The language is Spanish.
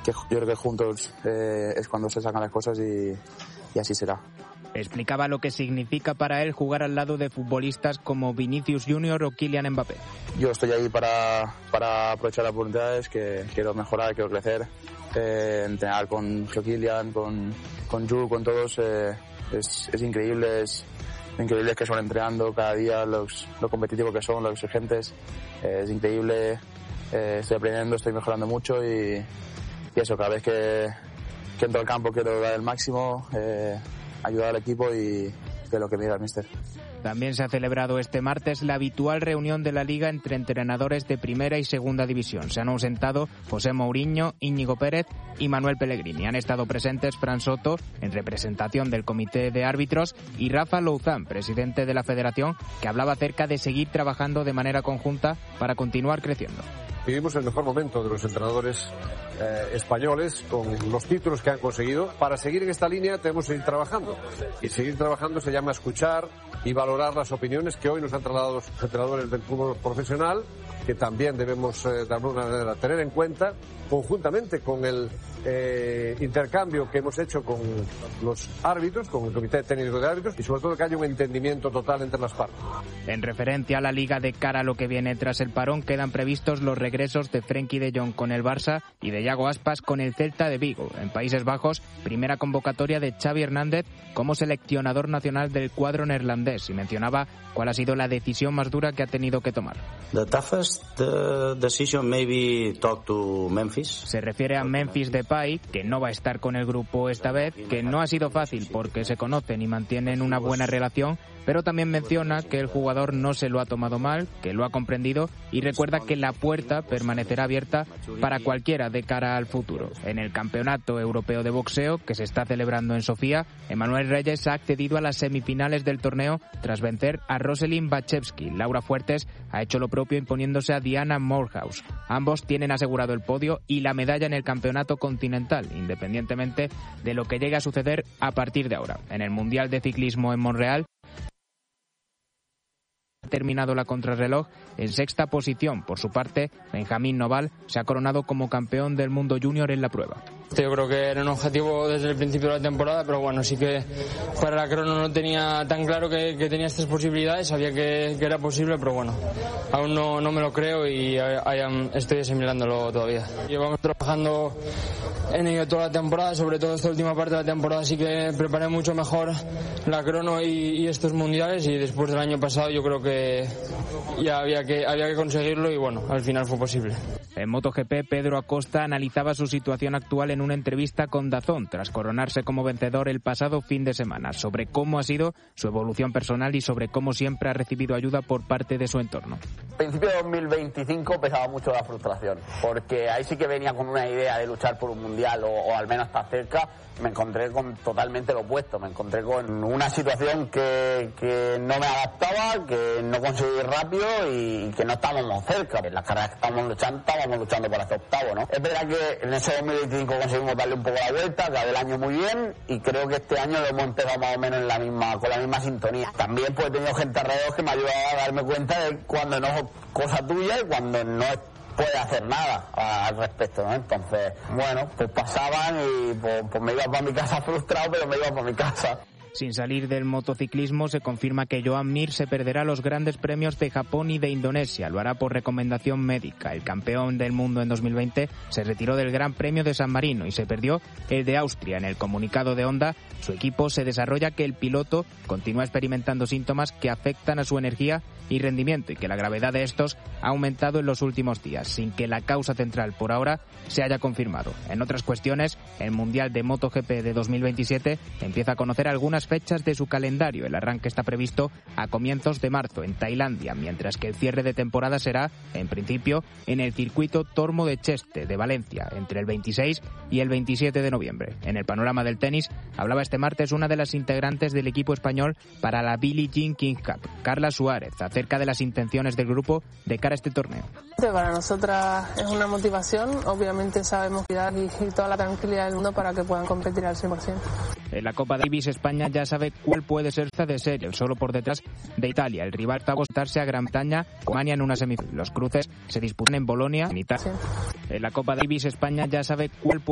yo creo que juntos es cuando se sacan las cosas y así será. Explicaba lo que significa para él jugar al lado de futbolistas como Vinicius Junior o Kylian Mbappé. Yo estoy ahí para aprovechar las oportunidades, que quiero mejorar, quiero crecer, entrenar con Kylian, con Ju, con todos, es increíble, es increíble que son entrenando cada día, lo competitivos que son, los exigentes, es increíble, estoy aprendiendo, estoy mejorando mucho y eso, cada vez que entro al campo quiero dar el máximo, ayudar al equipo y de lo que me diga el míster. También se ha celebrado este martes la habitual reunión de la Liga entre entrenadores de Primera y Segunda División. Se han ausentado José Mourinho, Íñigo Pérez y Manuel Pellegrini. Han estado presentes Fran Soto, en representación del Comité de Árbitros, y Rafa Louzán, presidente de la Federación, que hablaba acerca de seguir trabajando de manera conjunta para continuar creciendo. Vivimos el mejor momento de los entrenadores españoles con los títulos que han conseguido. Para seguir en esta línea tenemos que seguir trabajando. Y seguir trabajando se llama escuchar y valorar las opiniones que hoy nos han trasladado los entrenadores del fútbol profesional, que también debemos de alguna manera tener en cuenta, conjuntamente con el intercambio que hemos hecho con los árbitros, con el Comité Técnico de Árbitros, y sobre todo que haya un entendimiento total entre las partes. En referencia a la Liga de cara a lo que viene tras el parón, quedan previstos los regresos de Frenkie de Jong con el Barça y de Iago Aspas con el Celta de Vigo. En Países Bajos, primera convocatoria de Xavi Hernández como seleccionador nacional del cuadro neerlandés, y mencionaba cuál ha sido la decisión más dura que ha tenido que tomar. The toughest decision maybe talk to Memphis. Se refiere a Memphis Depay, que no va a estar con el grupo esta vez, que no ha sido fácil porque se conocen y mantienen una buena relación, pero también menciona que el jugador no se lo ha tomado mal, que lo ha comprendido, y recuerda que la puerta permanecerá abierta para cualquiera de cara al futuro. En el Campeonato Europeo de Boxeo, que se está celebrando en Sofía, Emanuel Reyes ha accedido a las semifinales del torneo tras vencer a Rosalind Bachevsky. Laura Fuertes ha hecho lo propio imponiéndose a Diana Morehouse. Ambos tienen asegurado el podio y la medalla en el Campeonato Continental, independientemente de lo que llegue a suceder a partir de ahora. En el Mundial de Ciclismo en Montreal, ha terminado la contrarreloj en sexta posición. Por su parte, Benjamín Noval se ha coronado como campeón del mundo junior en la prueba. Yo creo que era un objetivo desde el principio de la temporada, pero bueno, sí que para la crono no tenía tan claro que tenía estas posibilidades, sabía que era posible, pero bueno, aún no me lo creo y estoy asimilándolo todavía. Llevamos trabajando en ello toda la temporada, sobre todo esta última parte de la temporada, así que preparé mucho mejor la crono y estos mundiales, y después del año pasado yo creo que ya había que conseguirlo y bueno, al final fue posible. En MotoGP, Pedro Acosta analizaba su situación actual en una entrevista con DAZN tras coronarse como vencedor el pasado fin de semana, sobre cómo ha sido su evolución personal y sobre cómo siempre ha recibido ayuda por parte de su entorno. Al principio de 2025 pesaba mucho la frustración, porque ahí sí que venía con una idea de luchar por un mundial o al menos estar cerca. Me encontré con totalmente lo opuesto, me encontré con una situación que no me adaptaba, que no conseguí rápido y que no estábamos cerca. En las carreras que estábamos luchando para este octavo, ¿no? Es verdad que en ese 2025 conseguimos darle un poco la vuelta, acabé el año muy bien y creo que este año lo hemos empezado más o menos con la misma sintonía. También pues he tenido gente alrededor que me ha ayudado a darme cuenta de cuando no es cosa tuya y cuando no puede hacer nada al respecto, ¿no? Entonces, bueno, pues pasaban y pues me iba para mi casa frustrado, pero me iba para mi casa. Sin salir del motociclismo, se confirma que Joan Mir se perderá los grandes premios de Japón y de Indonesia. Lo hará por recomendación médica. El campeón del mundo en 2020 se retiró del Gran Premio de San Marino y se perdió el de Austria. En el comunicado de Honda, su equipo se desarrolla que el piloto continúa experimentando síntomas que afectan a su energía y rendimiento y que la gravedad de estos ha aumentado en los últimos días, sin que la causa central por ahora se haya confirmado. En otras cuestiones, el Mundial de MotoGP de 2027 empieza a conocer algunas fechas de su calendario. El arranque está previsto a comienzos de marzo en Tailandia, mientras que el cierre de temporada será, en principio, en el circuito Tormo de Cheste de Valencia, entre el 26 y el 27 de noviembre. En el panorama del tenis, hablaba este martes una de las integrantes del equipo español para la Billie Jean King Cup, Carla Suárez, acerca de las intenciones del grupo de cara a este torneo. Para nosotras es una motivación, obviamente sabemos cuidar y toda la tranquilidad del mundo para que puedan competir al 100%. En la Copa Davis, España ya sabe cuál puede ser de serie, solo por detrás de Italia. El rival está a acostarse a Gran Bretaña, Alemania en una semifinal. Los cruces se disputan en Bolonia, en Italia. En la Copa Davis, España ya sabe cuál